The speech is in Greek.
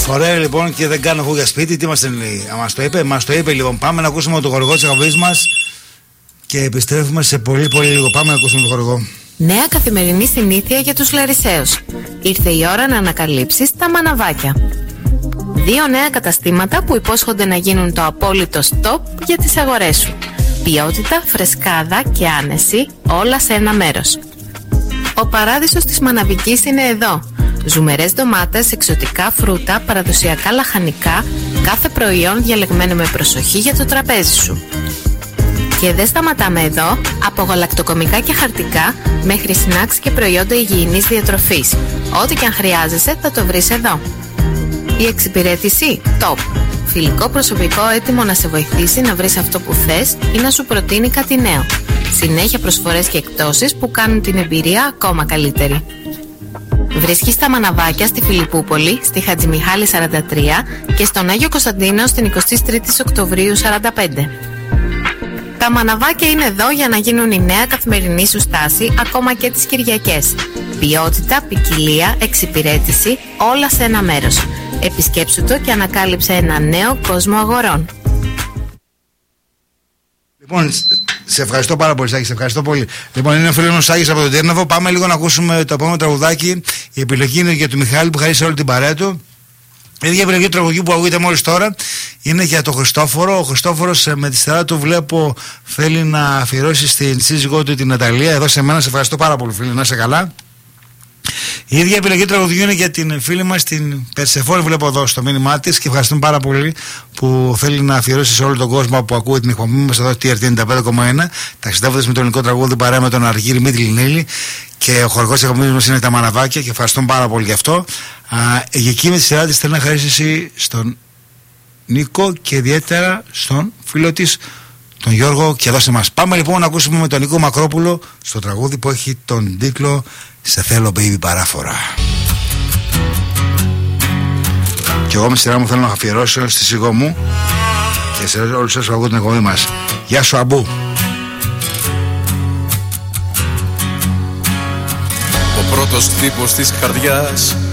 Ωραία λοιπόν, και δεν κάνω εγώ για σπίτι. Τι μας λέει, μας το είπε λοιπόν. Πάμε να ακούσουμε τον χορηγό της εκπομπής μας και επιστρέφουμε σε πολύ λίγο. Πάμε να ακούσουμε τον χορηγό. Νέα καθημερινή συνήθεια για τους Λαρισαίους. Ήρθε η ώρα να ανακαλύψεις τα μαναβάκια. 2 νέα καταστήματα που υπόσχονται να γίνουν το απόλυτο stop για τις αγορές σου. Ποιότητα, φρεσκάδα και άνεση, όλα σε ένα μέρος. Ο παράδεισος της μαναβικής είναι εδώ. Ζουμερές ντομάτες, εξωτικά φρούτα, παραδοσιακά λαχανικά, κάθε προϊόν διαλεγμένο με προσοχή για το τραπέζι σου. Και δεν σταματάμε εδώ, από γαλακτοκομικά και χαρτικά μέχρι σνακς και προϊόντα υγιεινής διατροφής. Ό,τι και αν χρειάζεσαι θα το βρεις εδώ. Η εξυπηρέτηση top. Φιλικό προσωπικό έτοιμο να σε βοηθήσει να βρεις αυτό που θες ή να σου προτείνει κάτι νέο. Συνέχεια προσφορές και εκπτώσεις που κάνουν την εμπειρία ακόμα καλύτερη. Βρίσκεις τα μαναβάκια στη Φιλιππούπολη, στη Χατζημιχάλη 43 και στον Άγιο Κωνσταντίνο στην 23η Οκτωβρίου 45. Τα μαναβάκια είναι εδώ για να γίνουν η νέα καθημερινή σου στάση ακόμα και τις Κυριακές. Ποιότητα, ποικιλία, εξυπηρέτηση, όλα σε ένα μέρος. Επισκέψου το και ανακάλυψε ένα νέο κόσμο αγορών. Λοιπόν, σε ευχαριστώ πάρα πολύ, Σάκη, σε ευχαριστώ πολύ. Λοιπόν, είναι ο φίλος μου Σάκης από τον Τέρναβο. Πάμε λίγο να ακούσουμε το επόμενο τραγουδάκι. Η επιλογή είναι για τον Μιχάλη που χαρίσει όλη την παρέα του. Η ίδια επιλογή του τραγουδιού που ακούγεται μόλις τώρα είναι για τον Χριστόφορο. Ο Χριστόφορος με τη σειρά του βλέπω θέλει να αφιερώσει στην σύζυγό του την Ναταλία. Εδώ σε μένα, σε ευχαριστώ πάρα πολύ, φίλε, να είσαι καλά. Η ίδια επιλογή τραγουδιού είναι για την φίλη μας την Περσεφόνη, βλέπω εδώ στο μήνυμά της, και ευχαριστούμε πάρα πολύ που θέλει να αφιερώσει σε όλο τον κόσμο που ακούει την εκπομπή μας εδώ TRT 95,1, ταξιδεύοντας με το ελληνικό τραγούδι παρέα με τον Αργύρη Μήτρη Λινέλη, και ο χορηγός της εκπομπής μας είναι τα Μαναβάκια και ευχαριστούμε πάρα πολύ γι' αυτό. Εκεί με τη σειρά της θέλει να χαρίσει στον Νίκο και ιδιαίτερα στον φίλο της τον Γιώργο και εδώ σε εμάς. Πάμε λοιπόν να ακούσουμε με τον Νίκο Μακρόπουλο στο τραγούδι που έχει τον τίτλο «Σε θέλω baby παράφορα». Και εγώ με τη σειρά μου θέλω να αφιερώσω στη σύζυγό μου και σε όλους όσους ακούγουν την εκπομπή μας. Γεια σου Αμπού. Ο πρώτος τύπος της καρδιάς